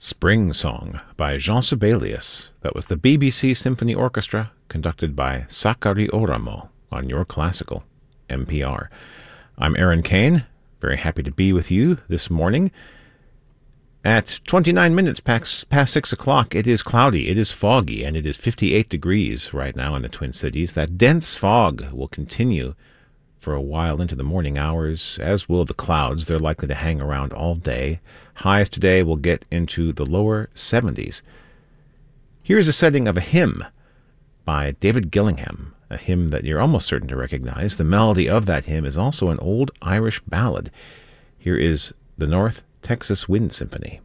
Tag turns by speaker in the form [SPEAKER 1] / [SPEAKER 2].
[SPEAKER 1] Spring Song by Jean Sibelius. That was the BBC Symphony Orchestra, conducted by Sakari Oramo on Your Classical, NPR. I'm Aaron Kane, very happy to be with you this morning. At 29 minutes past 6 o'clock, it is cloudy, it is foggy, and it is 58 degrees right now in the Twin Cities. That dense fog will continue for a while into the morning hours, as will the clouds. They're likely to hang around all day. Highs today will get into the lower 70s. Here's a setting of a hymn by David Gillingham, a hymn that you're almost certain to recognize. The melody of that hymn is also an old Irish ballad. Here is the North Texas Wind Symphony.